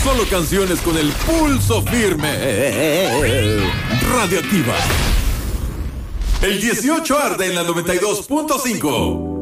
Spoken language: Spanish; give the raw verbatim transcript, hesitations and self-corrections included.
Solo canciones con el pulso firme. Radioactiva. El dieciocho arde en la noventa y dos punto cinco.